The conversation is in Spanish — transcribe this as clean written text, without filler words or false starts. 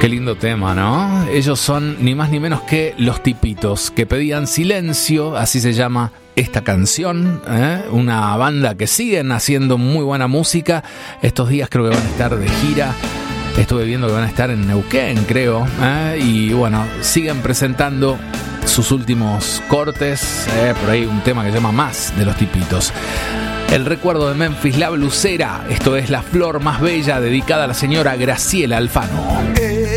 Qué lindo tema, ¿no? Ellos son ni más ni menos que Los Tipitos, que pedían silencio, así se llama esta canción, una banda que siguen haciendo muy buena música. Estos días creo que van a estar de gira. Estuve viendo que van a estar en Neuquén, creo, y bueno, siguen presentando sus últimos cortes, por ahí un tema que se llama Más, de Los Tipitos. El recuerdo de Memphis, La Blusera. Esto es La Flor Más Bella, dedicada a la señora Graciela Alfano.